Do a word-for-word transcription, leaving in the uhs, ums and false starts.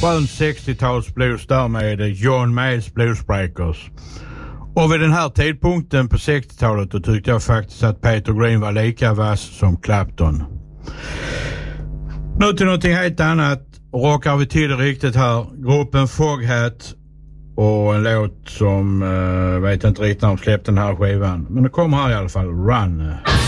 skön sextio-tals blues där med John Mayalls Bluesbreakers. Och vid den här tidpunkten på sextiotalet då tyckte jag faktiskt att Peter Green var lika vass som Clapton. Nu till någonting helt annat. Rockar vi till det riktigt här. Gruppen Foghat och en låt som, uh, vet inte riktigt när de släppte den här skivan. Men det kommer här i alla fall, Run.